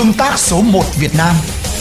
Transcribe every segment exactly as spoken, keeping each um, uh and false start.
Tương tác số một Việt Nam.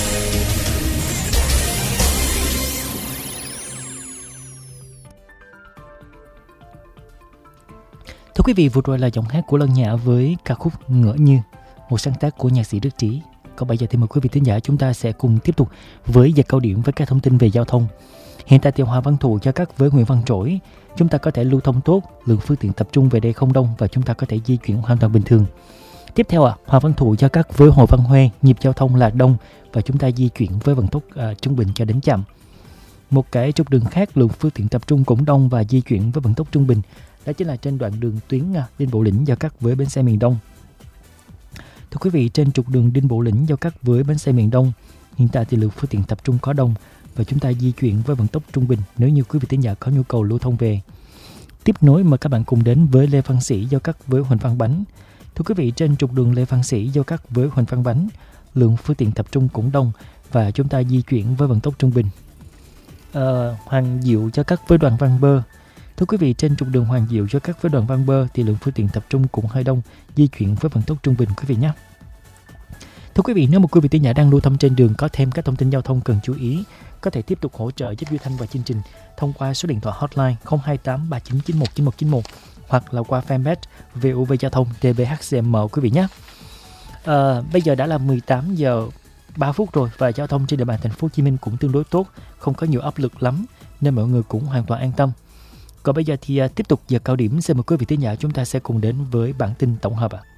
Thưa quý vị, vừa rồi là giọng hát của Lân Nhã với ca khúc Ngỡ Như, một sáng tác của nhạc sĩ Đức Trí. Còn bây giờ thì mời quý vị thính giả chúng ta sẽ cùng tiếp tục với giờ cao điểm với các thông tin về giao thông. Hiện tại thì Hòa Văn Thụ giao cắt với Nguyễn Văn Trỗi, chúng ta có thể lưu thông tốt, lượng phương tiện tập trung về đây không đông và chúng ta có thể di chuyển hoàn toàn bình thường. Tiếp theo ạ, à, Hòa Văn Thụ giao cắt với Hồ Văn Huê, nhịp giao thông là đông và chúng ta di chuyển với vận tốc à, trung bình cho đến chậm. Một cái trục đường khác lượng phương tiện tập trung cũng đông và di chuyển với vận tốc trung bình, đó chính là trên đoạn đường tuyến à, Đinh Bộ Lĩnh giao cắt với bến xe miền Đông. Thưa quý vị, trên trục đường Đinh Bộ Lĩnh giao cắt với bến xe miền Đông, hiện tại thì lượng phương tiện tập trung có đông và chúng ta di chuyển với vận tốc trung bình nếu như quý vị thính giả có nhu cầu lưu thông về. Tiếp nối mời các bạn cùng đến với Lê Văn Sĩ giao cắt với Huỳnh Văn Bánh. Thưa quý vị, trên trục đường Lê Văn Sĩ giao cắt với Huỳnh Văn Bánh, lượng phương tiện tập trung cũng đông và chúng ta di chuyển với vận tốc trung bình. À, Hoàng Diệu giao cắt với Đoàn Văn Bơ. Thưa quý vị, trên trục đường Hoàng Diệu giao cắt với Đoàn Văn Bơ thì lượng phương tiện tập trung cũng hơi đông, di chuyển với vận tốc trung bình quý vị nhé. Thưa quý vị, nếu một quý vị thính giả đang lưu thông trên đường có thêm các thông tin giao thông cần chú ý, có thể tiếp tục hỗ trợ giúp Duy Thanh và chương trình thông qua số điện thoại hotline không hai tám ba chín chín một chín một chín một hoặc là qua fanpage vê o vê Giao thông tê bê hát xê em quý vị nhé. À, bây giờ đã là mười tám giờ ba phút rồi và giao thông trên địa bàn thành phố Hồ Chí Minh cũng tương đối tốt, không có nhiều áp lực lắm nên mọi người cũng hoàn toàn an tâm. Còn bây giờ thì uh, tiếp tục giờ cao điểm, xin mời quý vị thính giả chúng ta sẽ cùng đến với bản tin tổng hợp ạ. À.